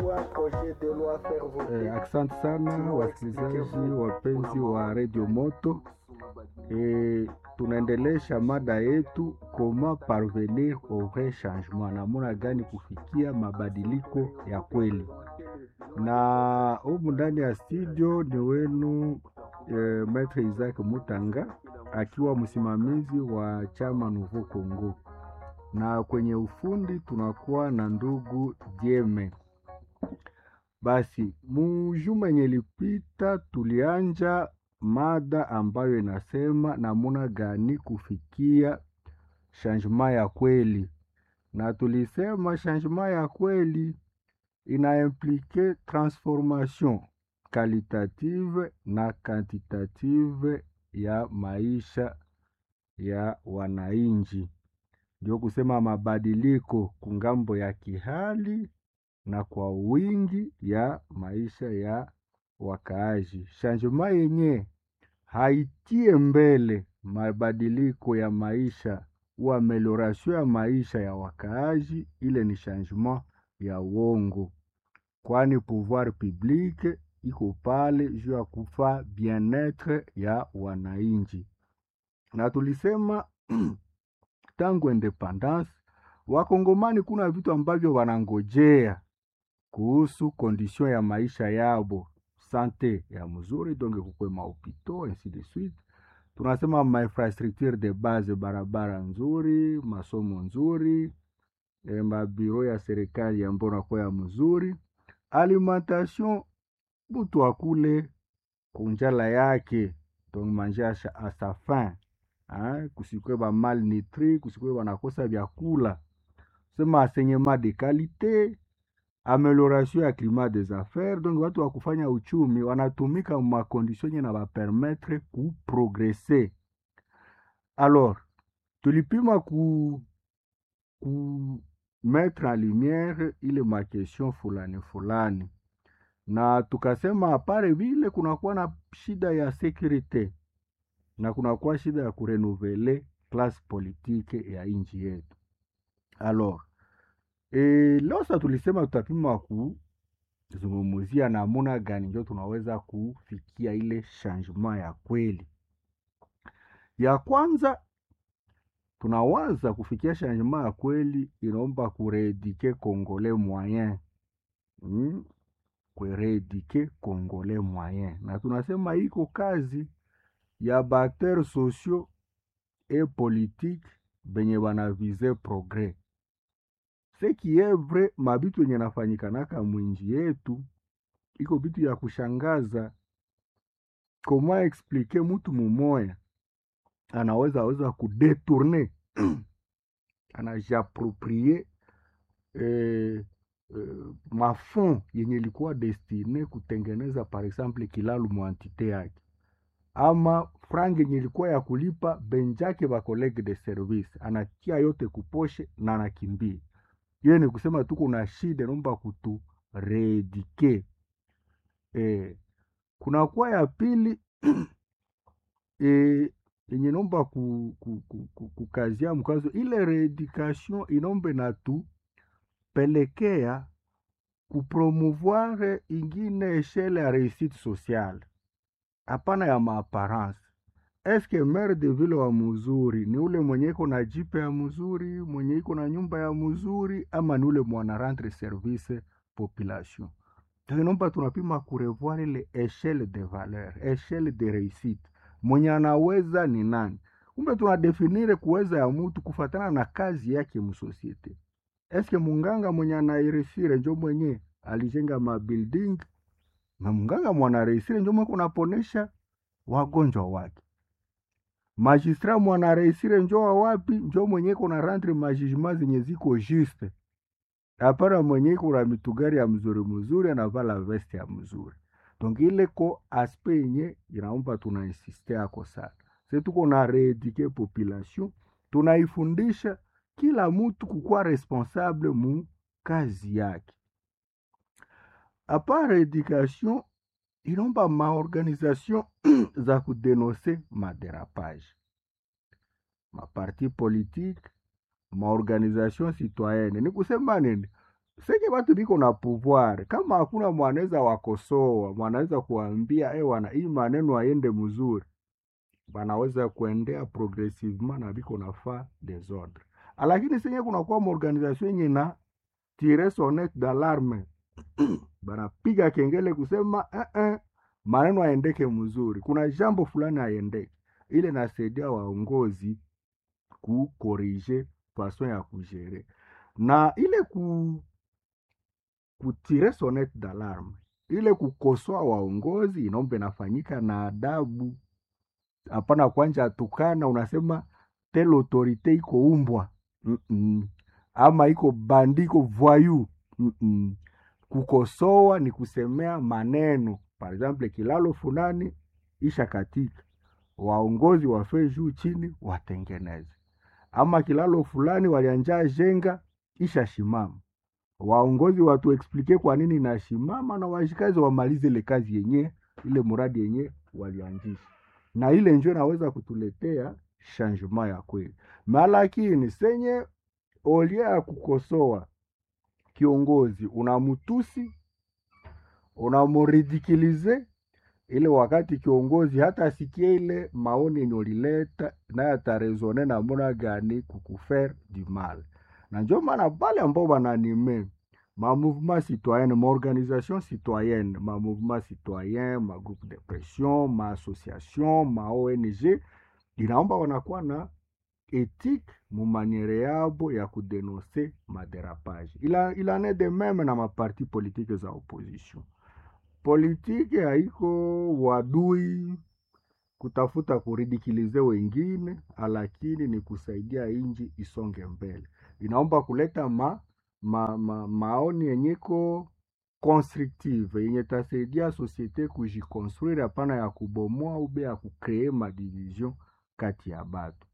Asante sana wasikilizaji wapenzi wa Radio Moto. Tunaendelesha mada yetu comment parvenir au vrai changement, namuna gani kufikia mabadiliko ya kweli. Na humu ndani ya studio ni wenu Maître Isaac Mutanga akiwa msimamizi wa chama Nouveau Congo, na kwenye ufundi tunakuwa na ndugu Dieme. Basi mujuma yenye lipita tulianja mada ambayo inasema namuna gani kufikia changement ya kweli, na tulisema changement ya kweli ina implique transformation qualitative na quantitative ya maisha ya wananchi, ndio kusema mabadiliko kungambo ya kihali na kwa wingi ya maisha ya wakaaji. Changement yenye haitie mbele mabadiliko ya maisha au amelioration ya maisha ya wakaaji, ile ni changement ya uongo, kwani pouvoir public iko pale juu ya kufa bien-etre ya wananchi. Na tulisema tangu independence wakongomani kuna vitu ambavyo wanangojea kuhusu condition ya maisha yabo, sante ya mzuri, donge kukwe mahopito ainsi de suite. Tunasema ma infrastructure de base, barabara nzuri, masomo nzuri, mabiro ya serikali ya mbona kwa ya mzuri, alimentation, butu akule kunjala yake, donc manger à sa faim, kusikwe ba malnutri, kusikwe wanakosa vyakula. Sema enseignement de qualité, amélioration ya climat des affaires, donc watu wa kufanya uchumi wanatumika ma condition na ba permettre ku progresser. Alors tulipima ku mettre en lumière ile ma question fulani, na tukasema apare vile kunakuwa na shida ya sécurité na kunakuwa shida ya kurenouveler classe politique ya nchi yetu. Alors leo sasa tulisema tutapima kuzungumzia namuna gani ndio tunaweza kufikia ile changement ya kweli. Ya kwanza tunawaza kufikia changement ya kweli inaomba kuredike congolais moyen, kuredike congolais moyen, na tunasema iko kazi ya acteurs sociaux et politiques benye banavize progrès. Ce qui est vrai, mabitu yenye nafanyikanaka mwinji yetu iko bitu ya kushangaza. Comment expliquer mutu mumoya anaweza kudetourner anajiapproprier mafond yenye likuwa destine kutengeneza par exemple kilalu mwantite yake, ama frangi yenye likuwa ya kulipa benjake ba collègue de service, anakia yote kuposhe na anakimbia. Yeye ni kusema tuko na shida, naomba kutu redike. Kuna kwa ya pili yenye naomba kukazia mkazo, ile reeducation inombe na tu pelekea kupromouvoir ingine eshele ya réussite sociale, hapana ya maapparence. Eske maire de ville wa mzuri ni ule mwenye iko na jipe ya mzuri, mwenye iko na nyumba ya mzuri, ama ni ule mwana rendre service population? Tunaomba tunapima kurevoir ile échelle de valeur, échelle de réussite. Mwenye anaweza ni nani? Kumbe tunadefinire kuweza ya mtu kufatana na kazi yake msosiete. Eske munganga mwenye anairesire njo mwenye alijenga mabuilding, na munganga mwana reisire njo mwenye kunaponesha wagonjwa wake? Magistrat mwana reisire njo wa wapi? Njo mwenye kuna rendre majugement zenye ziko juste, hapana mwenye kuna mitugari ya mzuri anavala veste ya mzuri. Donc ile ko aspect yenye inaomba tunainsiste ako sana. Sisi tuko na reeduquer population, tunaifundisha kila mtu kukuwa responsable mu kazi yake. Apart education, inaomba maorganisation za kudenonse maderapage, maparti politique, maorganisation citoyenne. Ni kusema nini? seke watu biko na pouvoir, kama hakuna mwanaweza wakosoa, mwanaweza kuambia wana hii maneno aende mzuri, banaweza kuendea progressivement na biko nafaa desordre. Lakini senye kuna kwa organization yenye na tire sonnette d'alarme banapiga kengele kusema maneno aendeke mzuri, kuna jambo fulani aendeke, ile nasaidia waongozi kukorije fason ya kujere na ile kutire sonnette d'alarme, ile kukosoa waongozi inaomba inafanyika na adabu. Hapana kwanja atukana unasema tel autorite iko umbwa ama iko bandi iko voyou. Kukosoa ni kusemea maneno, par exemple kilalo fulani isha katika, waongozi wafe juu chini watengeneze, ama kilalo fulani walianja jenga isha shimama, waongozi watu explike kwa nini na shimama na washikazi wamalize ile kazi yenye ile muradi yenye walianzisha, na ile njoo naweza kutuletea changement ya kweli. Malakini senye olia ya kukosoa kiongozi unamutusi, unamuridikilize, ile wakati kiongozi hata asikie ile maoni yenye ulileta na atarezone na mbona gani kukufaire du mal. Na ndio maana pale ambao bananime ma mouvement citoyen, ma organisation citoyenne, ma mouvement citoyen, ma groupe de pression, ma association, ma ONG, inaomba wanakuwa na éthique mu maniere yabo ya kudenonse maderapage. Il en est de même na maparti politique za opposition. Politike haiko wadui kutafuta kuridikilize wengine, lakini ni kusaidia inji isonge mbele. Inaomba kuleta maoni yenyeko constructive yenye tasaidia societe kujikonstruire, hapana ya kubomoa ube ya kukree madivision kati ya batu.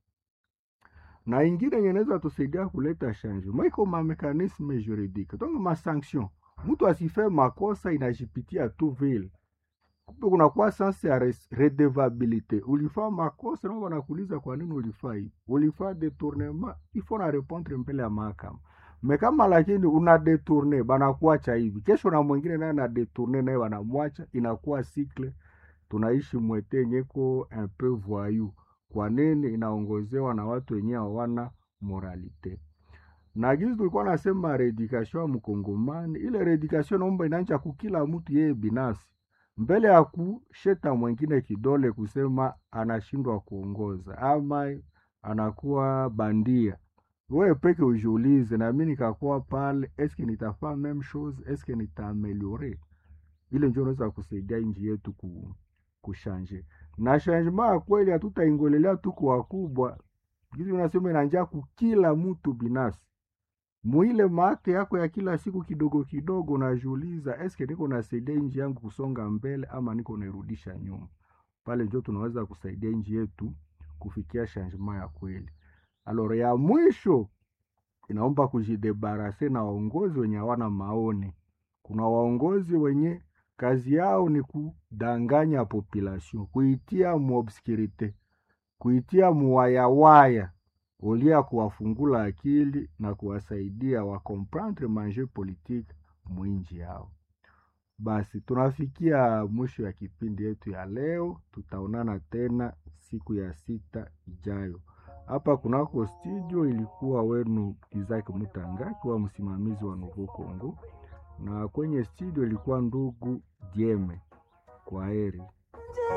Na ingine yeneza tusaidia kuleta changement iko ma mekanisme juridique, donc ma sanction. Mtu asife makosa inajipitia tu vile, kumbe kuna kwa sense ya redevabilité. Ulifaa makosa na wanakuuliza kwa nini ulifaa hivi, ulifaa détournement, il faut na répondre mbele ya mahakama. Mais kama lakini una détourner banakuacha hivi, kesho na mwingine naye na détourner naye wanamwacha, inakuwa cycle. Tunaishi mwete nyeko un peu voyou. Kwa nini? Inaongozewa na watu wenyewe hawana moralite. Na gizi tulikuwa nasema redikasyon ya mkongomani, ile redikasyon naomba inaanza kukila mtu yeye binafsi, mbele ya kusheta mwingine kidole kusema anashindwa kuongoza ama anakuwa bandia. Wewe peke ujiulize, na mimi nikakuwa pale, eske nitafaa même chose, eske nitaameliore? Ile ndio inaweza kusaidia nchi yetu kushanje. Na changement ya kweli hatutaingolelea tu kwa wakubwa. Gizi unasema inaanza kukila mtu binafsi. Muile maakte yako ya kila siku kidogo kidogo, najiuliza eske niko nasaidia nchi yangu kusonga mbele ama niko nairudisha nyuma? Pale ndio tunaweza kusaidia nchi yetu kufikia changement ya kweli. Alors ya mwisho inaomba kujidebarase na waongozi wenye hawana maoni. Kuna waongozi wenye kazi yao ni kudanganya population, kuitia mu obscurite, kuitia muwayawaya, olia kuwafungula akili na kuwasaidia wa comprendre manger politique mwinji yao. Basi tunafikia mwisho ya kipindi yetu ya leo. Tutaonana tena siku ya sita ijayo. Hapa kunako studio ilikuwa wenu Isaac Mutanga kwa msimamizi wa Nouveau Congo, na kwenye studio ilikuwa ndugu Dieme. Kwaheri.